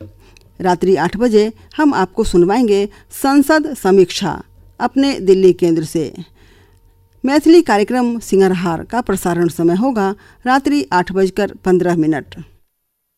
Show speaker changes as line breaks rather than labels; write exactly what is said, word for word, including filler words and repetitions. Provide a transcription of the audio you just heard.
रात्रि आठ बजे हम आपको सुनवाएंगे संसद समीक्षा अपने दिल्ली केंद्र से। मैथिली कार्यक्रम सिंगरहार का प्रसारण समय होगा रात्रि आठ बजकर पंद्रह मिनट।